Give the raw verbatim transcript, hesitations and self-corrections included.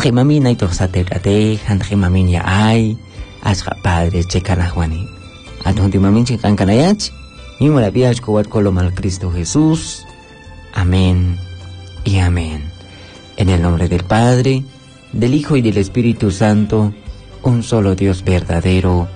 Jimamina y toxaterate, han jimaminia ay, asja padre checanajuani. Adontimamin chicancanayach, y maravillas cuat coloma al Cristo Jesús. Amén y amén. En el nombre del Padre, del Hijo y del Espíritu Santo, un solo Dios verdadero.